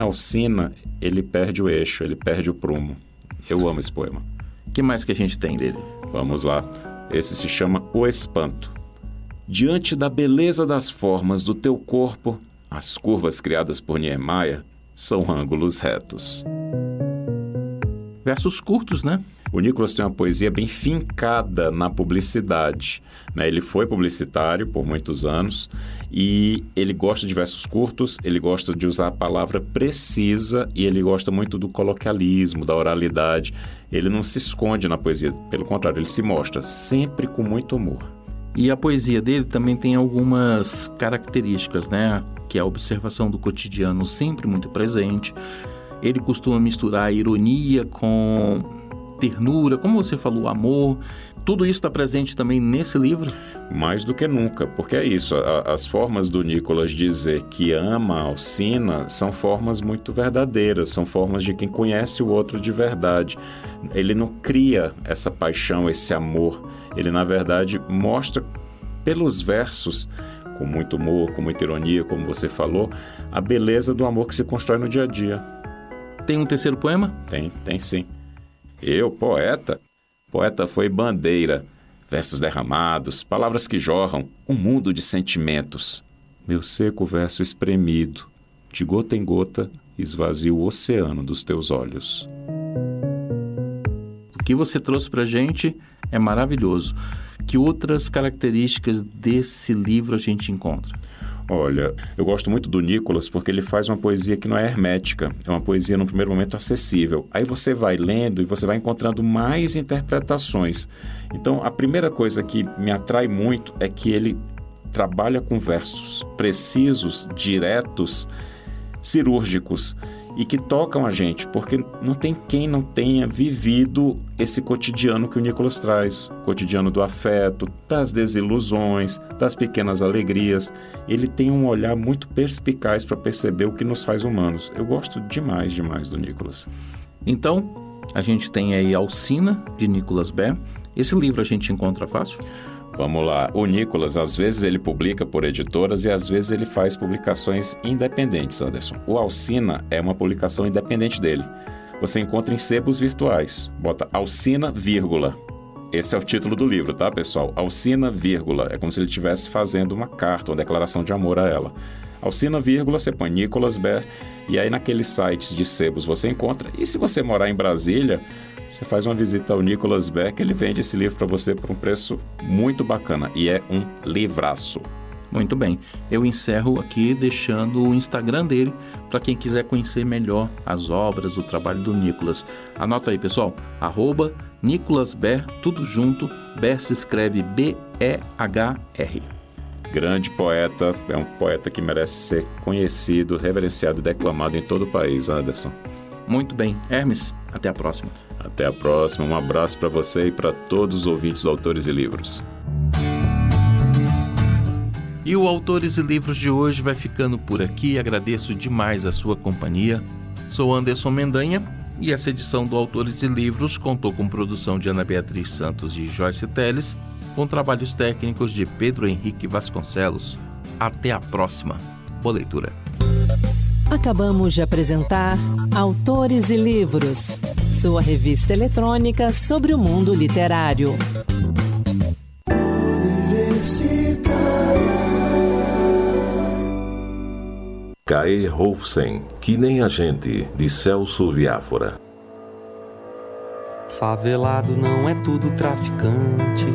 Alcina, ele perde o eixo, ele perde o prumo. Eu amo esse poema. O que mais que a gente tem dele? Vamos lá. Esse se chama O Espanto. Diante da beleza das formas do teu corpo, as curvas criadas por Niemeyer são ângulos retos. Versos curtos, né? O Nicholas tem uma poesia bem fincada na publicidade, né? Ele foi publicitário por muitos anos e ele gosta de versos curtos, ele gosta de usar a palavra precisa e ele gosta muito do coloquialismo, da oralidade. Ele não se esconde na poesia, pelo contrário, ele se mostra sempre com muito humor. E a poesia dele também tem algumas características, né? Que é a observação do cotidiano sempre muito presente. Ele costuma misturar a ironia com ternura, como você falou, amor. Tudo isso está presente também nesse livro? Mais do que nunca, porque é isso. As formas do Nicholas dizer que ama a Alcina são formas muito verdadeiras, são formas de quem conhece o outro de verdade. Ele não cria essa paixão, esse amor. Ele, na verdade, mostra pelos versos, com muito humor, com muita ironia, como você falou, a beleza do amor que se constrói no dia a dia. Tem um terceiro poema? Tem sim. Eu, poeta foi bandeira, versos derramados, palavras que jorram, um mundo de sentimentos. Meu seco verso espremido, de gota em gota, esvazio o oceano dos teus olhos. O que você trouxe pra gente é maravilhoso. Que outras características desse livro a gente encontra? Olha, eu gosto muito do Nicholas porque ele faz uma poesia que não é hermética. É uma poesia, no primeiro momento, acessível. Aí você vai lendo e você vai encontrando mais interpretações. Então, a primeira coisa que me atrai muito é que ele trabalha com versos precisos, diretos, cirúrgicos e que tocam a gente, porque não tem quem não tenha vivido esse cotidiano que o Nicholas traz, cotidiano do afeto, das desilusões, das pequenas alegrias. Ele tem um olhar muito perspicaz para perceber o que nos faz humanos. Eu gosto demais do Nicholas. Então, a gente tem aí Alcina, de Nicholas Baer. Esse livro a gente encontra fácil? Vamos lá. O Nicholas, às vezes ele publica por editoras e às vezes ele faz publicações independentes, Anderson. O Alcina é uma publicação independente dele. Você encontra em sebos virtuais. Bota Alcina, vírgula. Esse é o título do livro, tá, pessoal? Alcina, vírgula. É como se ele estivesse fazendo uma carta, uma declaração de amor a ela. Alcina, vírgula, você põe Nicholas Baer e aí naqueles sites de sebos você encontra. E se você morar em Brasília, você faz uma visita ao Nicholas Baer, que ele vende esse livro para você por um preço muito bacana. E é um livraço. Muito bem. Eu encerro aqui deixando o Instagram dele para quem quiser conhecer melhor as obras, o trabalho do Nicholas. Anota aí, pessoal. @Nicholas Baer, tudo junto. Baer se escreve B-E-H-R. Grande poeta. É um poeta que merece ser conhecido, reverenciado e declamado em todo o país, Anderson. Muito bem. Hermes, até a próxima. Até a próxima. Um abraço para você e para todos os ouvintes do Autores e Livros. E o Autores e Livros de hoje vai ficando por aqui. Agradeço demais a sua companhia. Sou Anderson Mendanha e essa edição do Autores e Livros contou com produção de Ana Beatriz Santos e Joyce Teles, com trabalhos técnicos de Pedro Henrique Vasconcelos. Até a próxima. Boa leitura. Acabamos de apresentar Autores e Livros, sua revista eletrônica sobre o mundo literário. K.E. Rolfsen, Que Nem a Gente, de Celso Viáfora. Favelado não é tudo traficante.